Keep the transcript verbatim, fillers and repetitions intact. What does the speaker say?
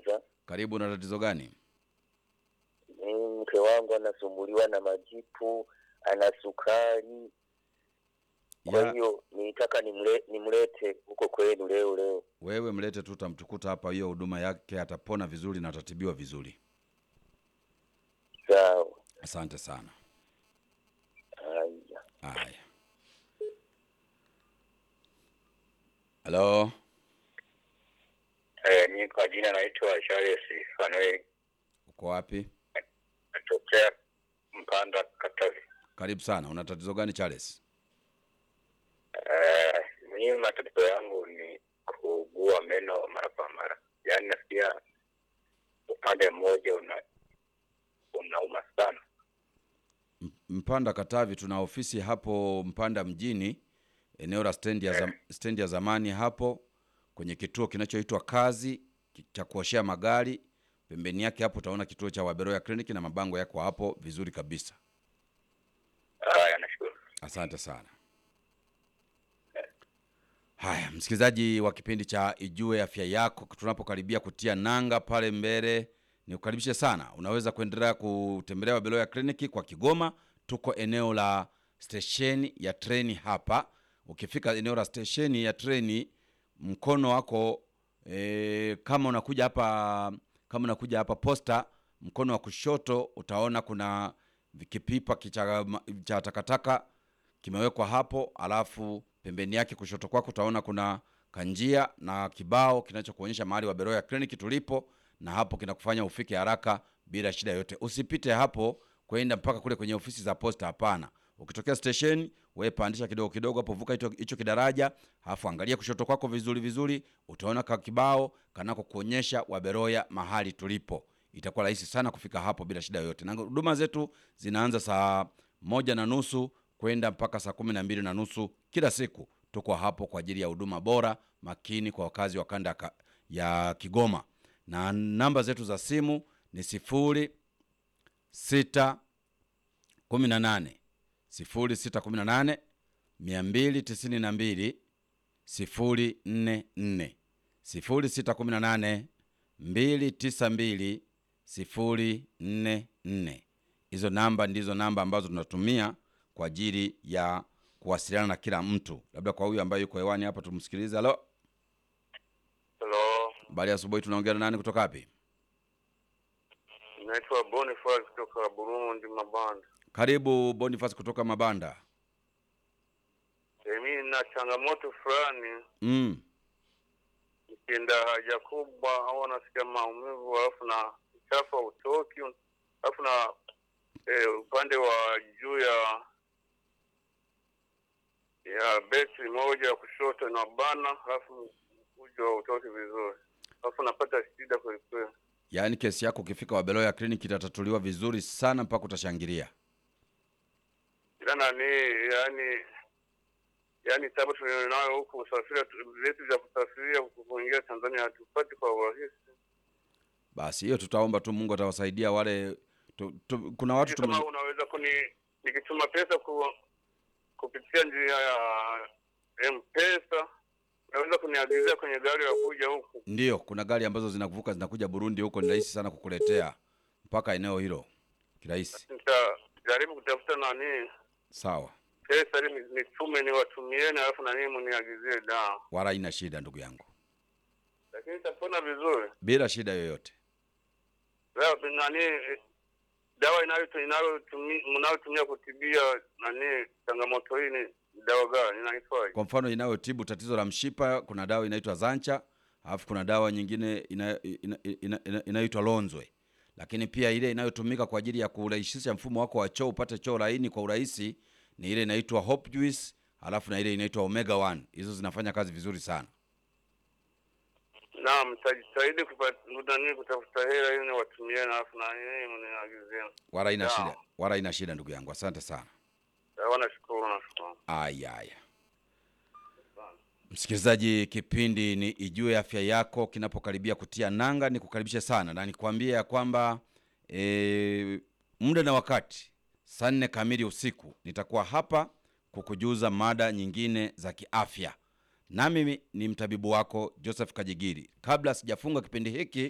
Mwanza. Karibu, na tatizo gani? Mke wangu anasumbuliwa na majipu, ana sukari. Kwa hiyo nitaka nimle, nimlete huko kwenu leo leo. Wewe mlete tu, tamtukuta hapa, hiyo huduma yake atapona vizuri na atatibiwa vizuri. Sawa. Asante sana. Haya. Haya. Hello. Eh, mimi kwa jina naitwa Charles Fanuel. Uko wapi? Natokea Mpanda, Katavi. Karibu sana. Una tatizo gani Charles? Eh, mimi matatizo yangu ni kuugua meno mara kwa mara. Yaani nasikia upande mmoja una unauma sana. Mpanda Katavi, tuna ofisi hapo Mpanda mjini, eneo la stendi ya zam, stendi ya zamani hapo kwenye kituo kinachoitwa Kazi cha kuoshea magari. Pembeni yake hapo utaona kituo cha Waberoya Clinic na mabango yako hapo vizuri kabisa. Haya, nashukuru. Asante sana. Haya, msikilizaji wa kipindi cha Ijue Afya Yako, tunapokaribia kutia nanga pale mbele, nikukaribishe sana. Unaweza kuendelea kutembelea Waberoya Clinic kwa Kigoma. Tuko eneo la stesheni ya treni hapa. Ukifika eneo la stesheni ya treni, mkono wako e, kama unakuja hapa kama unakuja hapa Posta, mkono wa kushoto utaona kuna kipipa cha takataka kimewekwa hapo, alafu pembeni yake kushoto kwako utaona kuna kanjia na kibao kinachokuonyesha mahali Waberoya Clinic tulipo, na hapo kinakufanya ufike haraka bila shida yote. Usipite hapo kwenda mpaka kule kwenye ofisi za Posta, hapana. Ukitokea station, wewe pandisha kidogo kidogo hapo, vuka hicho kidaraja, alafu angalia kushoto kwako vizuri vizuri, utaona ka kibao kanako kuonyesha Waberoya mahali tulipo. Itakuwa rahisi sana kufika hapo bila shida yoyote. Na huduma zetu zinaanza saa moja na nusu kwenda mpaka saa kumi na mbili na nusu kila siku. Tuko hapo kwa ajili ya huduma bora makini kwa wakazi wa kanda ya Kigoma. Na namba zetu za simu ni sifuri sita kumi na nane sifuri sita kumi na nane mia mbili tisini na mbili sifuri nne nne, sifuri sita kumi na nane mbili tisa mbili sifuri nne nne. Hizo namba ndizo namba ambazo tunatumia kwa ajili ya kuwasiliana na kila mtu. Labda kwa huyu ambaye yuko hewani hapa tumsikilize. Halo. Hello. Bali asubuhi, tunaongea na nani kutoka wapi? Naitwa Boniface kutoka Burundi, Mabanda. Karibu Boniface kutoka Mabanda. Eh, mimi na changamoto fulani. Mm. Nikienda haja kubwa au nasikia maumivu alafu na uchafu utoki, alafu na eh, upande wa juu ya ya besi moja ya kushoto na bana, alafu kujo utoki vizuri. Alafu napata shida kwa kweli. Yaani kesi yako ukifika Waberoya Clinic itatatuliwa vizuri sana mpaka utashangilia. Ila ni yani yani sababu tunayo huko usafiri vitu vya kusafiria kuingia Tanzania hatupati kwa urahisi. Basi hiyo tutaomba tu Mungu atawasaidia wale tu, tu, kuna watu kama tumu... unaweza kuni nikituma pesa ku, kupitia njia ya M-Pesa unaweza kuniagizia kwenye gari ya kuja huku. Ndio, kuna gari ambazo zinakuvuka zinakuja Burundi huko, ni rahisi sana kukuletea mpaka eneo hilo. Kirahisi. Nitajaribu kutafuta nani. Sawa. Pesa ili nitume ni watumieni alafu na nini mniagizie dawa. Wala ina shida ndugu yangu. Lakini itapona vizuri. Bila shida yoyote. Leo nani dawa inayotumia inayotumia mnayotumia kutibia nani changamoto hii ni dawa gani inaitwa? Kwa mfano inayotibu tatizo la mshipa kuna dawa inaitwa Zancha, alafu kuna dawa nyingine inayoitwa ina, ina, ina, ina, ina Lonzwe. Lakini pia ile inayotumika kwa ajili ya kurahisisha mfumo wako wa choo upate choo laini kwa urahisi ni ile inaitwa Hope Juice, alafu na ile inaitwa Omega one. Hizo zinafanya kazi vizuri sana. Naam, mtajitahidi kupata nini kutafuta hela ili watumie na alafu na yeye mniagizia. Wala ina shida. Wala ina shida ndugu yangu. Asante sana. Sawa, nashukuru nashukuru. Aya aya. Msikilizaji, kipindi ni Ijue Afya Yako kinapokaribia kutia nanga, ni kukaribisha sana na nikwambie ya kwamba e, muda na wakati saa nne kamili usiku nitakuwa hapa kukujuza mada nyingine za kiafya. Na mimi ni mtabibu wako Joseph Kajigiri. Kabla sijafunga kipindi hiki,